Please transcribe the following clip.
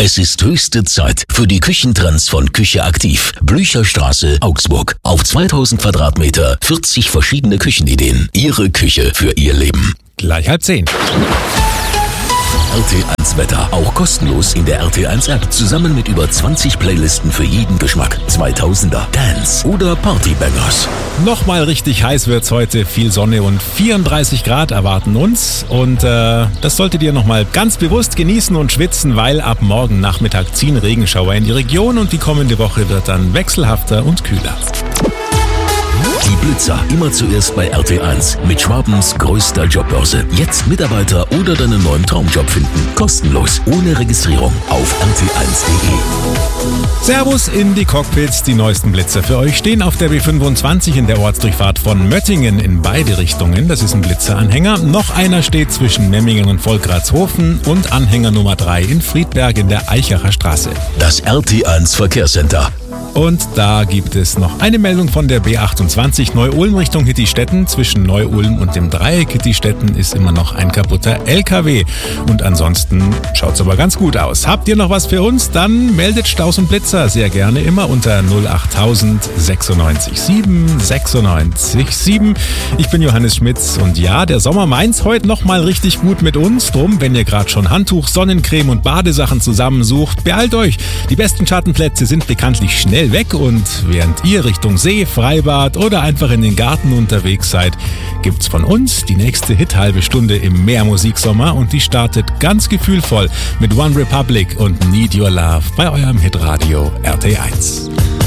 Es ist höchste Zeit für die Küchentrends von Küche Aktiv. Blücherstraße, Augsburg. Auf 2000 Quadratmeter, 40 verschiedene Küchenideen. Ihre Küche für Ihr Leben. Gleich 9:30. RT1 Wetter, auch kostenlos in der RT1 App. Zusammen mit über 20 Playlisten für jeden Geschmack. 2000er, Dance oder Partybangers. Nochmal richtig heiß wird's heute. Viel Sonne und 34 Grad erwarten uns. Und das solltet ihr nochmal ganz bewusst genießen und schwitzen, weil ab morgen Nachmittag ziehen Regenschauer in die Region und die kommende Woche wird dann wechselhafter und kühler. Die Blitzer, immer zuerst bei RT1 mit Schwabens größter Jobbörse. Jetzt Mitarbeiter oder deinen neuen Traumjob finden. Kostenlos, ohne Registrierung auf rt1.de. Servus in die Cockpits, die neuesten Blitzer für euch stehen auf der B25 in der Ortsdurchfahrt von Möttingen in beide Richtungen. Das ist ein Blitzeranhänger. Noch einer steht zwischen Memmingen und Volkratshofen und Anhänger Nummer 3 in Friedberg in der Eichacher Straße. Das RT1 Verkehrscenter. Und da gibt es noch eine Meldung von der B28 Neu-Ulm Richtung Hittistetten. Zwischen Neu-Ulm und dem Dreieck Hittistetten ist immer noch ein kaputter LKW. Und ansonsten schaut's aber ganz gut aus. Habt ihr noch was für uns? Dann meldet Staus und Blitzer sehr gerne immer unter 08000 96 7 96 7. Ich bin Johannes Schmitz und ja, der Sommer meint's heute nochmal richtig gut mit uns. Drum, wenn ihr gerade schon Handtuch, Sonnencreme und Badesachen zusammensucht, beeilt euch. Die besten Schattenplätze sind bekanntlich schnell weg und während ihr Richtung See, Freibad oder einfach in den Garten unterwegs seid, gibt's von uns die nächste Hit-halbe Stunde im Meermusiksommer und die startet ganz gefühlvoll mit One Republic und Need Your Love bei eurem Hitradio RT1.